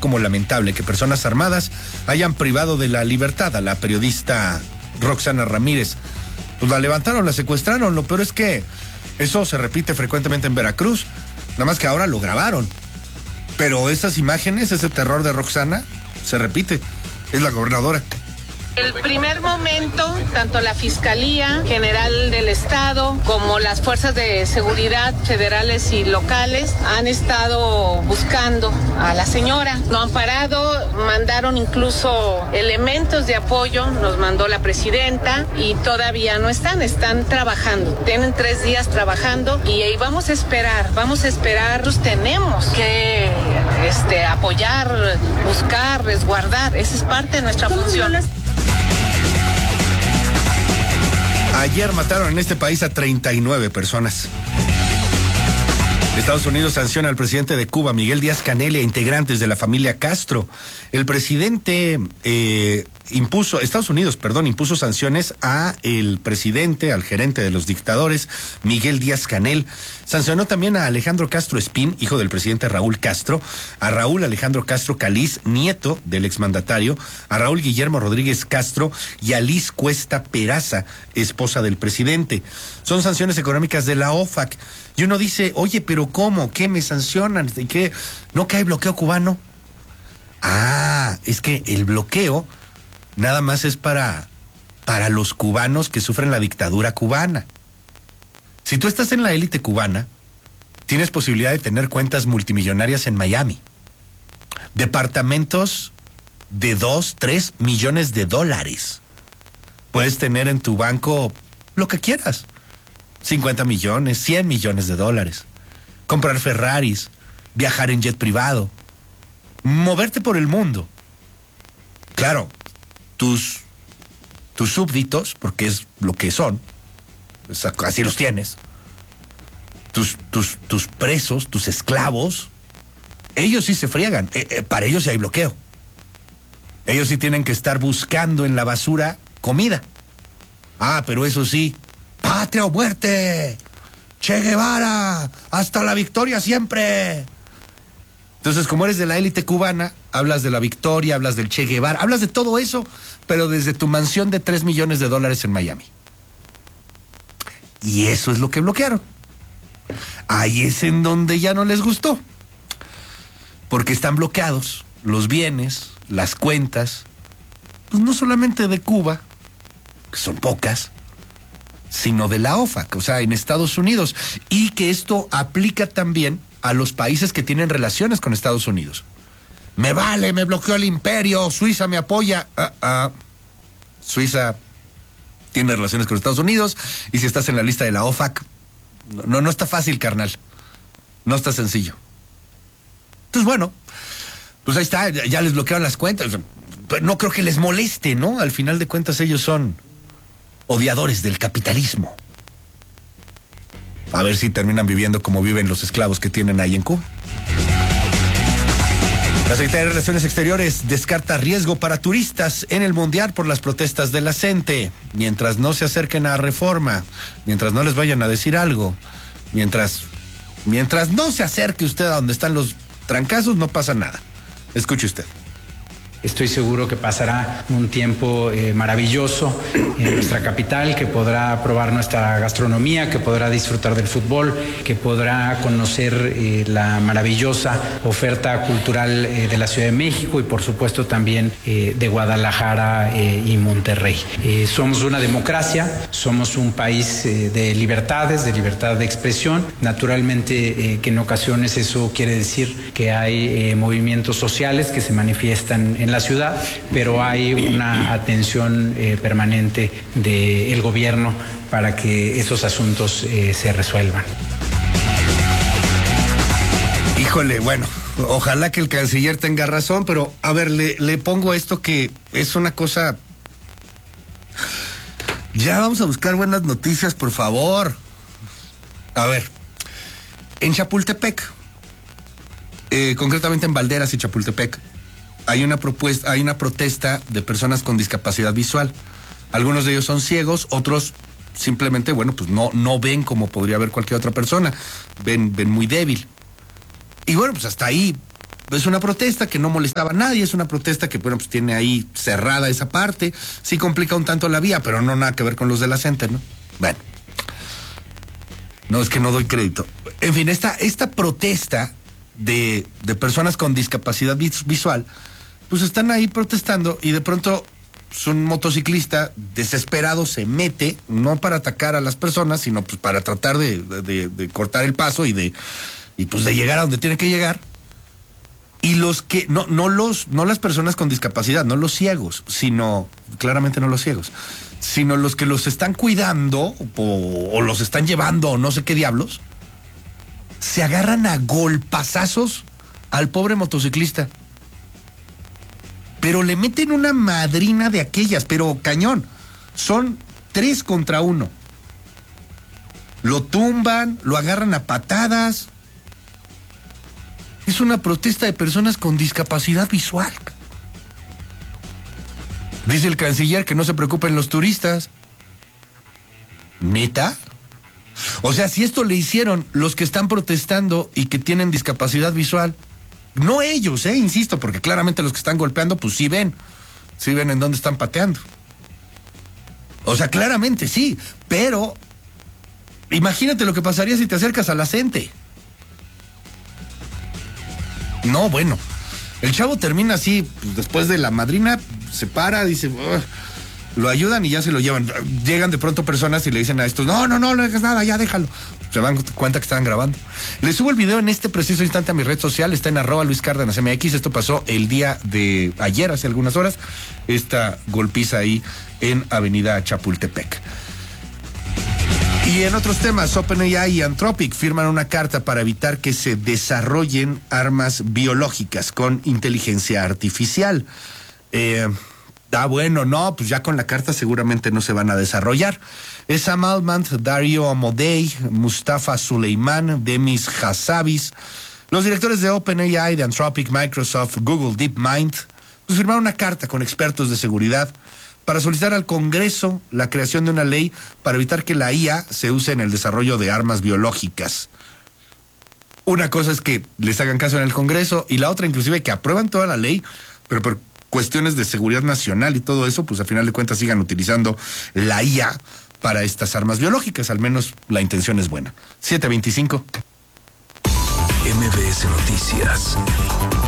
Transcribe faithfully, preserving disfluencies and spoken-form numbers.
como lamentable que personas armadas hayan privado de la libertad a la periodista Roxana Ramírez. Pues la levantaron, la secuestraron. Lo peor es que eso se repite frecuentemente en Veracruz, nada más que ahora lo grabaron. Pero esas imágenes, ese terror de Roxana, se repite. Es la gobernadora. El primer momento, tanto la Fiscalía General del Estado como las fuerzas de seguridad federales y locales han estado buscando a la señora. No han parado, mandaron incluso elementos de apoyo, nos mandó la presidenta y todavía no están, están trabajando. Tienen tres días trabajando y ahí vamos a esperar, vamos a esperar. Pues tenemos que este, apoyar, buscar, resguardar. Esa es parte de nuestra función. Ayer mataron en este país a treinta y nueve personas. Estados Unidos sanciona al presidente de Cuba, Miguel Díaz-Canel, e integrantes de la familia Castro. El presidente eh, impuso, Estados Unidos, perdón, impuso sanciones a el presidente, al gerente de los dictadores, Miguel Díaz-Canel. Sancionó también a Alejandro Castro Espín, hijo del presidente Raúl Castro, a Raúl Alejandro Castro Caliz, nieto del exmandatario, a Raúl Guillermo Rodríguez Castro y a Liz Cuesta Peraza, esposa del presidente. Son sanciones económicas de la O F A C. Y uno dice, oye, pero ¿cómo? ¿Qué me sancionan? ¿Y qué? ¿No que hay bloqueo cubano? Ah, es que el bloqueo nada más es para, para los cubanos que sufren la dictadura cubana. Si tú estás en la élite cubana, tienes posibilidad de tener cuentas multimillonarias en Miami. Departamentos de dos, tres millones de dólares. Puedes tener en tu banco lo que quieras. cincuenta millones, cien millones de dólares. Comprar Ferraris, viajar en jet privado, moverte por el mundo. Claro, tus, tus súbditos, porque es lo que son, así los tienes, tus, tus, tus presos, tus esclavos, ellos sí se friegan, eh, eh, para ellos sí hay bloqueo. Ellos sí tienen que estar buscando en la basura comida. Ah, pero eso sí, ¡patria o muerte! ¡Che Guevara! ¡Hasta la victoria siempre! Entonces, como eres de la élite cubana, hablas de la victoria, hablas del Che Guevara, hablas de todo eso, pero desde tu mansión de tres millones de dólares en Miami. Y eso es lo que bloquearon. Ahí es en donde ya no les gustó. Porque están bloqueados los bienes, las cuentas, pues no solamente de Cuba, que son pocas, sino de la O F A C, o sea, en Estados Unidos, y que esto aplica también a los países que tienen relaciones con Estados Unidos. Me vale, me bloqueó el imperio, Suiza me apoya. Uh, uh. Suiza tiene relaciones con Estados Unidos, y si estás en la lista de la O F A C, no, no está fácil, carnal. No está sencillo. Entonces, bueno, pues ahí está, ya les bloquearon las cuentas. Pero no creo que les moleste, ¿no? Al final de cuentas ellos son odiadores del capitalismo. A ver si terminan viviendo como viven los esclavos que tienen ahí en Cuba. La Secretaría de Relaciones Exteriores descarta riesgo para turistas en el Mundial por las protestas de la CENTE. Mientras no se acerquen a Reforma, mientras no les vayan a decir algo, mientras, mientras no se acerque usted a donde están los trancazos, no pasa nada. Escuche usted. Estoy seguro que pasará un tiempo eh, maravilloso en nuestra capital, que podrá probar nuestra gastronomía, que podrá disfrutar del fútbol, que podrá conocer eh, la maravillosa oferta cultural eh, de la Ciudad de México y por supuesto también eh, de Guadalajara eh, y Monterrey. Eh, somos una democracia, somos un país eh, de libertades, de libertad de expresión. Naturalmente eh, que en ocasiones eso quiere decir que hay eh, movimientos sociales que se manifiestan en la ciudad, pero hay una atención eh, permanente del gobierno para que esos asuntos eh, se resuelvan. Híjole, bueno, ojalá que el canciller tenga razón, pero a ver, le, le pongo esto que es una cosa... Ya vamos a buscar buenas noticias, por favor. A ver, en Chapultepec, eh, concretamente en Valderas y Chapultepec, hay una propuesta, hay una protesta de personas con discapacidad visual. Algunos de ellos son ciegos, otros simplemente, bueno, pues no, no ven como podría ver cualquier otra persona. Ven, ven muy débil. Y bueno, pues hasta ahí es una protesta que no molestaba a nadie, es una protesta que, bueno, pues tiene ahí cerrada esa parte, sí complica un tanto la vía, pero no nada que ver con los de la Center, ¿no? Bueno, no, es que no doy crédito. En fin, esta, esta protesta de, de personas con discapacidad vis- visual, pues están ahí protestando y de pronto pues, un motociclista desesperado se mete, no para atacar a las personas, sino pues para tratar de, de, de cortar el paso y de, y pues de llegar a donde tiene que llegar. Y los que, no, no los, no las personas con discapacidad, no los ciegos, sino, claramente no los ciegos, sino los que los están cuidando o, o los están llevando o no sé qué diablos, se agarran a golpazazos al pobre motociclista. Pero le meten una madrina de aquellas, pero cañón. Son tres contra uno. Lo tumban, lo agarran a patadas. Es una protesta de personas con discapacidad visual. Dice el canciller que no se preocupen los turistas. ¿Neta? O sea, si esto le hicieron los que están protestando y que tienen discapacidad visual, no ellos, eh, insisto, porque claramente los que están golpeando, pues sí ven, sí ven en dónde están pateando. O sea, claramente sí, pero imagínate lo que pasaría si te acercas a la gente. No, bueno, el chavo termina así, pues, después de la madrina, se para, dice, "Ugh", lo ayudan y ya se lo llevan. Llegan de pronto personas y le dicen a estos, no, no, no, no hagas nada, ya déjalo. Se dan cuenta que estaban grabando. Les subo el video en este preciso instante a mi red social, está en arroba Luis Cárdenas M X. Esto pasó el día de ayer, hace algunas horas, esta golpiza ahí en Avenida Chapultepec. Y en otros temas, OpenAI y Anthropic firman una carta para evitar que se desarrollen armas biológicas con inteligencia artificial. Eh... Ah, bueno, no, pues ya con la carta seguramente no se van a desarrollar. Es Sam Altman, Dario Amodei, Mustafa Suleiman, Demis Hassabis, los directores de OpenAI, de Anthropic, Microsoft, Google, DeepMind, pues firmaron una carta con expertos de seguridad para solicitar al Congreso la creación de una ley para evitar que la I A se use en el desarrollo de armas biológicas. Una cosa es que les hagan caso en el Congreso y la otra inclusive que aprueban toda la ley, pero por cuestiones de seguridad nacional y todo eso, pues a final de cuentas sigan utilizando la I A para estas armas biológicas. Al menos la intención es buena. siete veinticinco. M B S Noticias.